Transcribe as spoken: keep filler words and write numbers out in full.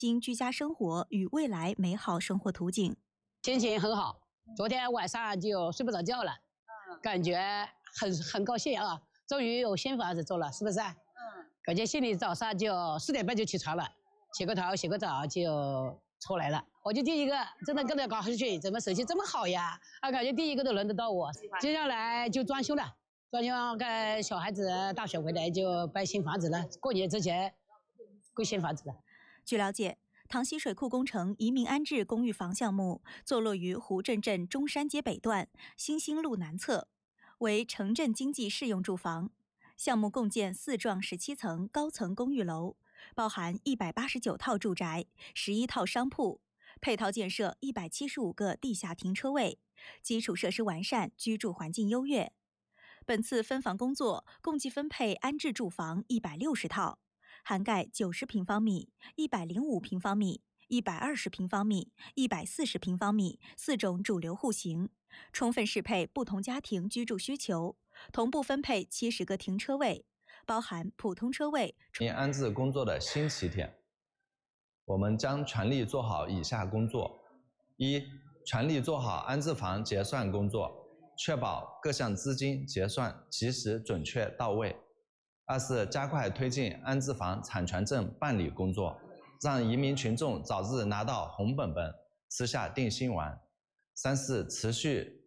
新居家生活与未来美好生活图景。 心情很好，昨天晚上就睡不着觉了，感觉很很高兴啊，终于有新房子住了，是不是？嗯，感觉心里早上就四点半就起床了，洗个头洗个澡就出来了。我就第一个真的跟着高兴去，怎么手气这么好呀？啊，感觉第一个都轮得到我。接下来就装修了，装修跟小孩子大学回来就搬新房子了，过年之前归新房子了。 据了解，塘溪水库工程移民安置公寓房项目坐落于湖镇镇中山街北段新兴路南侧，为城镇经济适用住房。项目共建四幢十七层高层公寓楼，包含一百八十九套住宅、十一套商铺，配套建设一百七十五个地下停车位，基础设施完善，居住环境优越。本次分房工作共计分配安置住房一百六十套，涵盖九十平方米、一百零五平方米、一百二十平方米、一百四十平方米四种主流户型，充分适配不同家庭居住需求，同步分配七十个停车位，包含普通车位。 移民安置工作的新起点，我们将全力做好以下工作：一、全力做好安置房结算工作，确保各项资金结算及时、准确到位；二是加快推进安置房产权证办理工作，让移民群众早日拿到红本本，吃下定心丸；三是持续